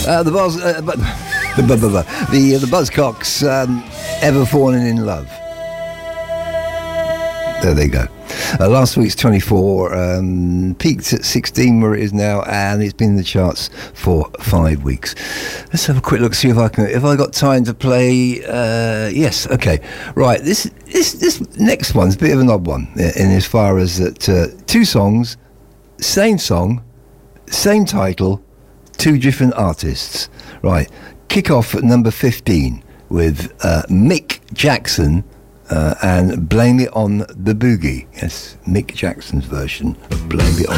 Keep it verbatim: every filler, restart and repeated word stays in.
Uh, the Buzz, uh, but, the, the, the, the, the Buzzcocks, um, Ever Falling in Love. There they go. Uh, last week's twenty-four, um, peaked at sixteen where it is now, and it's been in the charts for five weeks. Let's have a quick look, see if I can. If I got time to play. Uh, yes, okay, right. This this this next one's a bit of an odd one in as far as that uh, two songs, same song, same title, two different artists. Right, kick off at number fifteen with uh, Mick Jackson. Uh, and Blame It on the Boogie. Yes, Mick Jackson's version of Blame It on